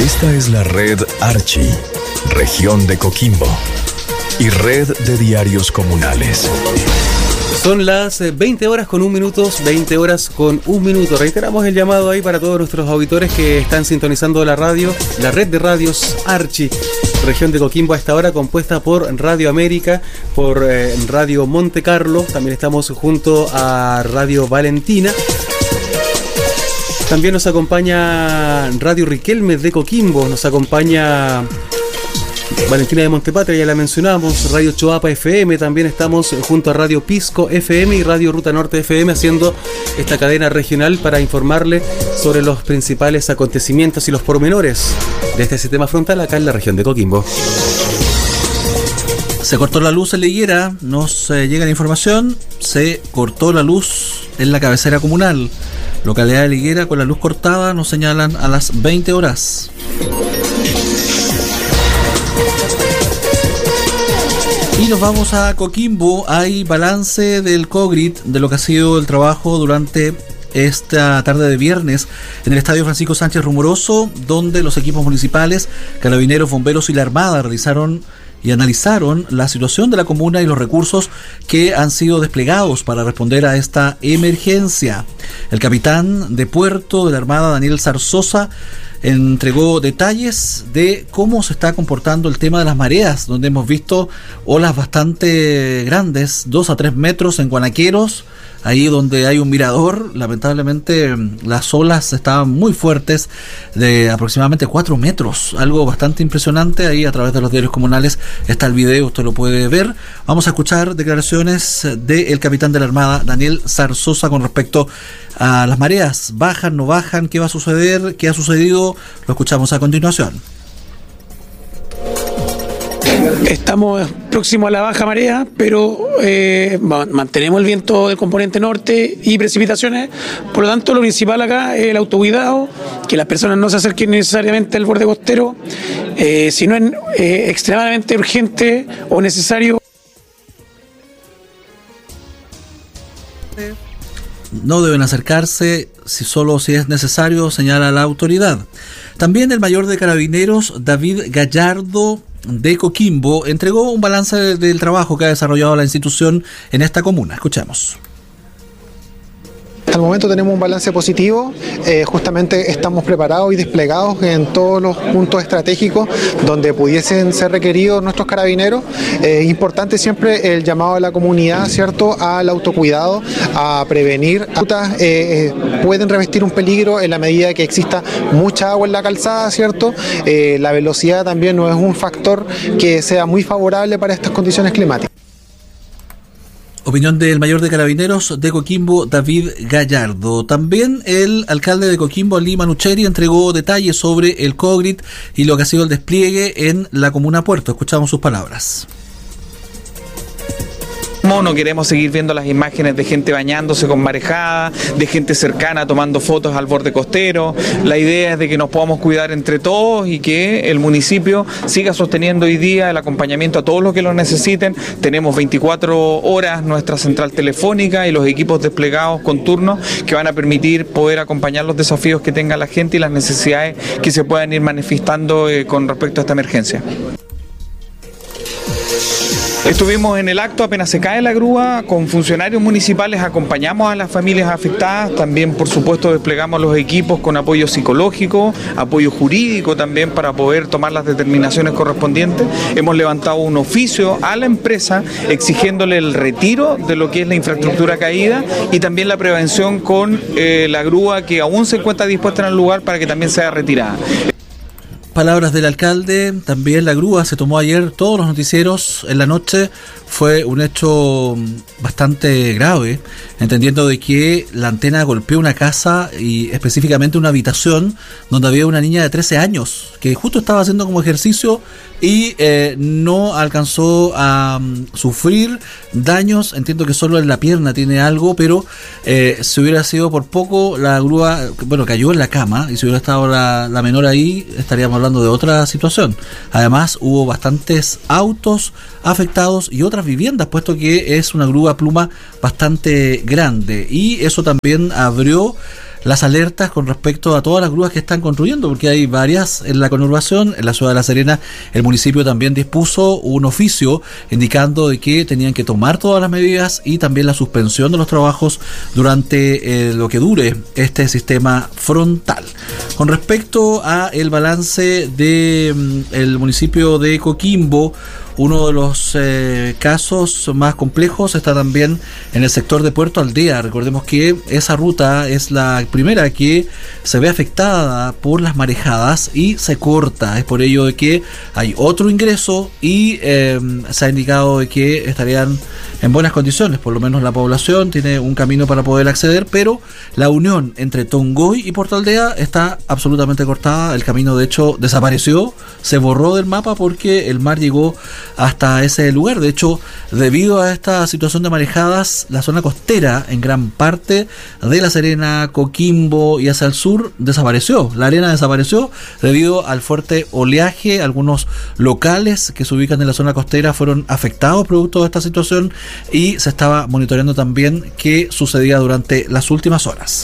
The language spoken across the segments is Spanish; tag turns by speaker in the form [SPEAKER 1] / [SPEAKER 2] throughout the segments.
[SPEAKER 1] Esta es la red Archi, región de Coquimbo y red de diarios comunales.
[SPEAKER 2] Son las 20 horas con 1 minuto, 20 horas con 1 minuto. Reiteramos el llamado ahí para todos nuestros auditores que están sintonizando la radio, la red de radios Archi, región de Coquimbo a esta hora, compuesta por Radio América, por Radio Monte Carlo. También estamos junto a Radio Valentina. También nos acompaña Radio Riquelme de Coquimbo, nos acompaña Valentina de Montepatria, ya la mencionamos, Radio Choapa FM, también estamos junto a Radio Pisco FM y Radio Ruta Norte FM haciendo esta cadena regional para informarle sobre los principales acontecimientos y los pormenores de este sistema frontal acá en la región de Coquimbo.
[SPEAKER 3] Se cortó la luz en la Higuera, nos llega la información, se cortó la luz en la cabecera comunal. Localidad de la Higuera con la luz cortada, nos señalan a las 20 horas. Y nos vamos a Coquimbo. Hay balance del COGRIT de lo que ha sido el trabajo durante esta tarde de viernes en el Estadio Francisco Sánchez Rumoroso, donde los equipos municipales, carabineros, bomberos y la Armada realizaron y analizaron la situación de la comuna y los recursos que han sido desplegados para responder a esta emergencia. El capitán de puerto de la Armada, Daniel Zarzosa, entregó detalles de cómo se está comportando el tema de las mareas, donde hemos visto olas bastante grandes, 2 a 3 metros en Guanaqueros, ahí donde hay un mirador. Lamentablemente las olas estaban muy fuertes, de aproximadamente 4 metros, algo bastante impresionante. Ahí a través de los diarios comunales está el video, usted lo puede ver. Vamos a escuchar declaraciones del capitán de la Armada, Daniel Zarzosa, con respecto a las mareas. ¿Bajan, no bajan? ¿Qué va a suceder? ¿Qué ha sucedido? Lo escuchamos a continuación.
[SPEAKER 4] Estamos próximos a la baja marea, pero mantenemos el viento del componente norte y precipitaciones. Por lo tanto, lo principal acá es el autocuidado, que las personas no se acerquen necesariamente al borde costero, si no es extremadamente urgente o necesario.
[SPEAKER 3] No deben acercarse si es necesario, señala la autoridad. También el mayor de carabineros, David Gallardo de Coquimbo, entregó un balance del trabajo que ha desarrollado la institución en esta comuna. Escuchemos.
[SPEAKER 5] Hasta el momento tenemos un balance positivo, justamente estamos preparados y desplegados en todos los puntos estratégicos donde pudiesen ser requeridos nuestros carabineros. Importante siempre el llamado a la comunidad, ¿cierto?, al autocuidado, a prevenir. Rutas pueden revestir un peligro en la medida que exista mucha agua en la calzada, ¿cierto? La velocidad también no es un factor que sea muy favorable para estas condiciones climáticas.
[SPEAKER 3] Opinión del mayor de carabineros de Coquimbo, David Gallardo. También el alcalde de Coquimbo, Ali Manucheri, entregó detalles sobre el COGRIT y lo que ha sido el despliegue en la comuna Puerto. Escuchamos sus palabras.
[SPEAKER 6] No queremos seguir viendo las imágenes de gente bañándose con marejada, de gente cercana tomando fotos al borde costero. La idea es de que nos podamos cuidar entre todos y que el municipio siga sosteniendo hoy día el acompañamiento a todos los que lo necesiten. Tenemos 24 horas nuestra central telefónica y los equipos desplegados con turnos que van a permitir poder acompañar los desafíos que tenga la gente y las necesidades que se puedan ir manifestando con respecto a esta emergencia. Estuvimos en el acto, apenas se cae la grúa, con funcionarios municipales acompañamos a las familias afectadas, también por supuesto desplegamos los equipos con apoyo psicológico, apoyo jurídico también para poder tomar las determinaciones correspondientes. Hemos levantado un oficio a la empresa exigiéndole el retiro de lo que es la infraestructura caída y también la prevención con la grúa que aún se encuentra dispuesta en el lugar para que también sea retirada.
[SPEAKER 3] Palabras del alcalde. También la grúa se tomó ayer todos los noticieros en la noche. Fue un hecho bastante grave, entendiendo de que la antena golpeó una casa y específicamente una habitación donde había una niña de 13 años que justo estaba haciendo como ejercicio y no alcanzó a sufrir daños. Entiendo que solo en la pierna tiene algo, pero si hubiera sido por poco, la grúa, cayó en la cama, y si hubiera estado la menor ahí, estaríamos hablando de otra situación. Además, hubo bastantes autos afectados y otras viviendas, puesto que es una grúa pluma bastante grande, y eso también abrió las alertas con respecto a todas las grúas que están construyendo, porque hay varias en la conurbación. En la ciudad de La Serena el municipio también dispuso un oficio indicando de que tenían que tomar todas las medidas y también la suspensión de los trabajos durante lo que dure este sistema frontal. Con respecto a el balance de el municipio de Coquimbo, uno de los casos más complejos está también en el sector de Puerto Aldea. Recordemos que esa ruta es la primera que se ve afectada por las marejadas y se corta. Es por ello de que hay otro ingreso y se ha indicado de que estarían en buenas condiciones. Por lo menos la población tiene un camino para poder acceder, pero la unión entre Tongoy y Puerto Aldea está absolutamente cortada. El camino, de hecho, desapareció, se borró del mapa porque el mar llegó hasta ese lugar. De hecho, debido a esta situación de marejadas, la zona costera en gran parte de La Serena, Coquimbo y hacia el sur desapareció. La arena desapareció debido al fuerte oleaje. Algunos locales que se ubican en la zona costera fueron afectados producto de esta situación y se estaba monitoreando también qué sucedía durante las últimas horas.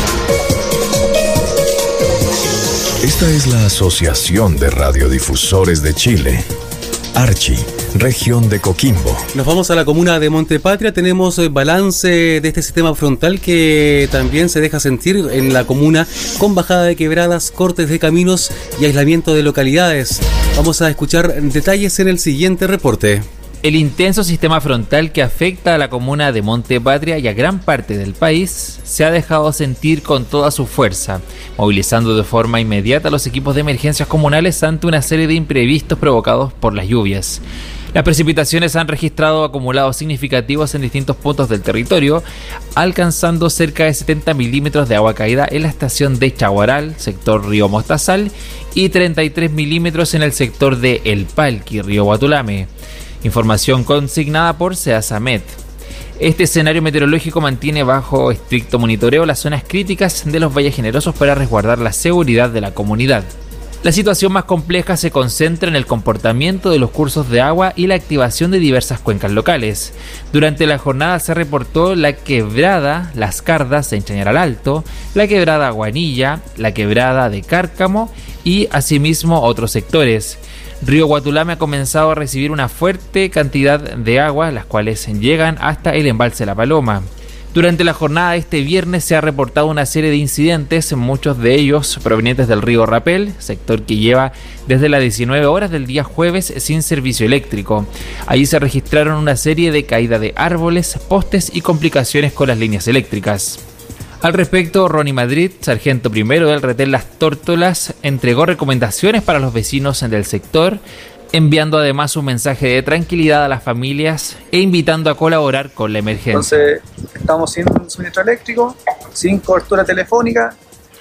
[SPEAKER 1] Esta es la Asociación de Radiodifusores de Chile, Archi, región de Coquimbo.
[SPEAKER 2] Nos vamos a la comuna de Montepatria. Tenemos balance de este sistema frontal que también se deja sentir en la comuna, con bajada de quebradas, cortes de caminos y aislamiento de localidades. Vamos a escuchar detalles en el siguiente reporte.
[SPEAKER 7] El intenso sistema frontal que afecta a la comuna de Montepatria y a gran parte del país se ha dejado sentir con toda su fuerza, movilizando de forma inmediata a los equipos de emergencias comunales ante una serie de imprevistos provocados por las lluvias. Las precipitaciones han registrado acumulados significativos en distintos puntos del territorio, alcanzando cerca de 70 milímetros de agua caída en la estación de Chaguaral, sector Río Mostazal, y 33 milímetros en el sector de El Palqui, Río Guatulame. Información consignada por SEASAMET. Este escenario meteorológico mantiene bajo estricto monitoreo las zonas críticas de los valles generosos para resguardar la seguridad de la comunidad. La situación más compleja se concentra en el comportamiento de los cursos de agua y la activación de diversas cuencas locales. Durante la jornada se reportó la quebrada Las Cardas en Chañaral Alto, la quebrada Guanilla, la quebrada de Cárcamo y asimismo otros sectores. Río Guatulame ha comenzado a recibir una fuerte cantidad de agua, las cuales llegan hasta el embalse La Paloma. Durante la jornada de este viernes se ha reportado una serie de incidentes, muchos de ellos provenientes del río Rapel, sector que lleva desde las 19 horas del día jueves sin servicio eléctrico. Allí se registraron una serie de caída de árboles, postes y complicaciones con las líneas eléctricas. Al respecto, Ronnie Madrid, sargento primero del retén Las Tórtolas, entregó recomendaciones para los vecinos del sector, enviando además un mensaje de tranquilidad a las familias e invitando a colaborar con la emergencia.
[SPEAKER 8] Entonces, estamos sin suministro eléctrico, sin cobertura telefónica.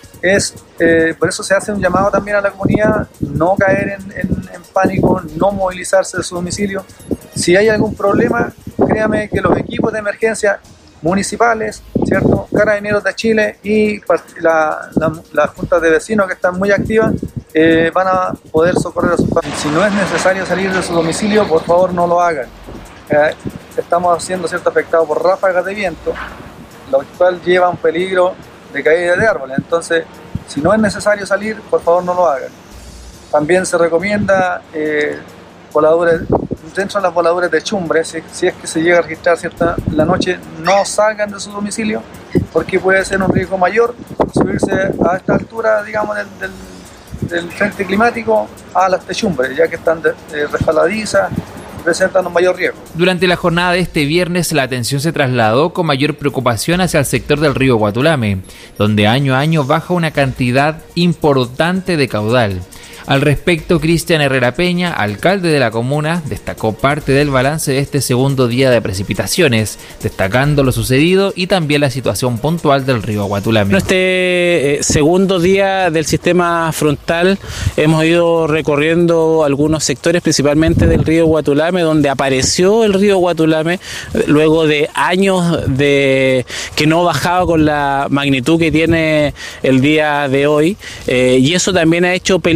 [SPEAKER 8] Por eso se hace un llamado también a la comunidad, no caer en pánico, no movilizarse de su domicilio. Si hay algún problema, créame que los equipos de emergencia municipales, ¿cierto?, Carabineros de Chile y las juntas de vecinos que están muy activas van a poder socorrer a sus familias. Si no es necesario salir de su domicilio, por favor no lo hagan. Estamos siendo afectados por ráfagas de viento, lo cual lleva un peligro de caída de árboles. Entonces, si no es necesario salir, por favor no lo hagan. También se recomienda voladores, dentro de las voladuras de chumbre, si es que se llega a registrar la noche, no salgan de su domicilio, porque puede ser un riesgo mayor subirse a esta altura, digamos, del frente climático a las techumbres, ya que están resbaladizas y presentan un mayor riesgo.
[SPEAKER 7] Durante la jornada de este viernes, la atención se trasladó con mayor preocupación hacia el sector del río Guatulame, donde año a año baja una cantidad importante de caudal. Al respecto, Cristian Herrera Peña, alcalde de la comuna, destacó parte del balance de este segundo día de precipitaciones, destacando lo sucedido y también la situación puntual del río Guatulame.
[SPEAKER 9] En este segundo día del sistema frontal hemos ido recorriendo algunos sectores, principalmente del río Guatulame, donde apareció el río Guatulame luego de años de que no bajaba con la magnitud que tiene el día de hoy, y eso también ha hecho peligroso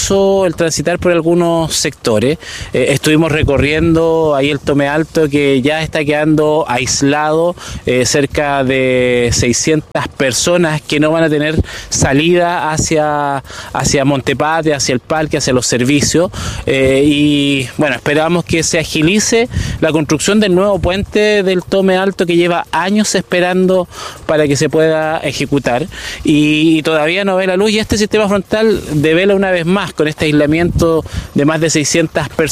[SPEAKER 9] peligroso el transitar por algunos sectores. Estuvimos recorriendo ahí el Tome Alto, que ya está quedando aislado, cerca de 600 personas que no van a tener salida hacia Montepatria, hacia el parque, hacia los servicios, y bueno, esperamos que se agilice la construcción del nuevo puente del Tome Alto, que lleva años esperando para que se pueda ejecutar y todavía no ve la luz, y este sistema frontal devela una vez más con este aislamiento de más de 600 personas